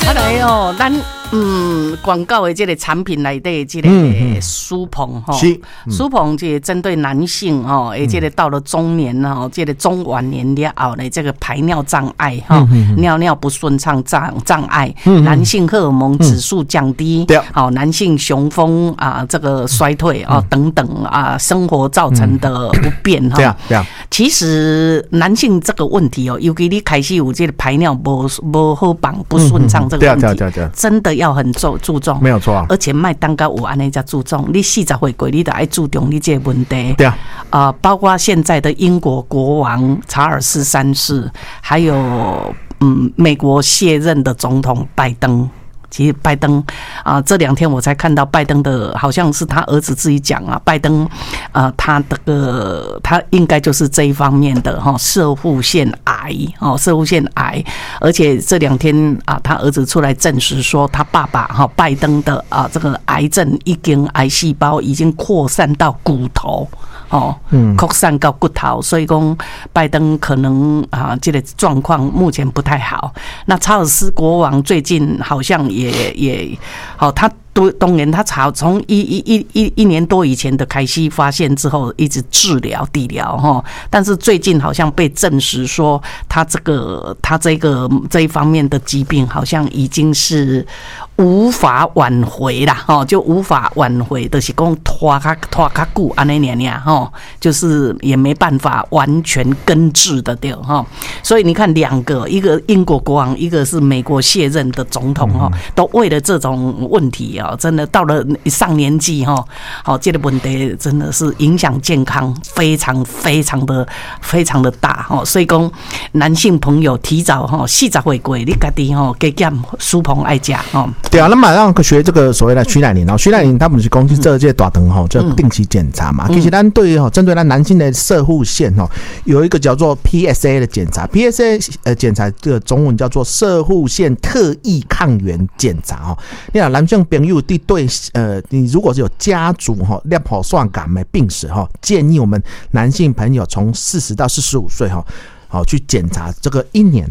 啊来哦，咱广告的这个产品内底这个舒鹏哈，舒鹏这针对男性哈，这个到了中年哈，这个中晚年了后呢，这个排尿障碍哈，尿尿不顺畅障碍，男性荷尔蒙指数降低，好，男性雄风啊，这个衰退啊等等啊，生活造成的不便哈。其实男性这个问题哦，尤其你开始有这个排尿不好绑不顺畅这个问题，真的要很注重， 没有错。 而且麦当高有安尼才注重，你40岁过你就要注重你这个问题。 对啊， 包括现在的英国国王查尔斯3世，还有美国卸任的总统拜登。其实拜登这2天我才看到拜登的，好像是他儿子自己讲啊，拜登他应该就是这一方面的攝護腺癌攝護腺癌，而且这2天他儿子出来证实说，他爸爸拜登的这个癌症癌细胞已经扩散到骨头。扩散到骨头，所以讲拜登可能这个状况目前不太好。那查尔斯国王最近好像也他当然他从一年多以前的开始发现之后，一直治疗治疗但是最近好像被证实说他这一方面的疾病好像已经是无法挽回啦，就无法挽回，就是讲拖较久安尼尔就是也没办法完全根治的对所以你看2个，一个英国国王，一个是美国卸任的总统都为了这种问题真的到了上年纪这个问题真的是影响健康非常的大所以讲男性朋友提早40岁过，你自己加减舒鹏爱吃对啊，那马上学这个所谓的徐乃麟徐乃麟他们是讲这些大肠就定期检查嘛。其实咱对针对咱男性的攝護腺有一个叫做 PSA 的检查 ，PSA 检查这个中文叫做攝護腺特异抗原检查你看男性朋友对你如果是有家族尿酸感的病史建议我们男性朋友从40到45岁去检查这个1年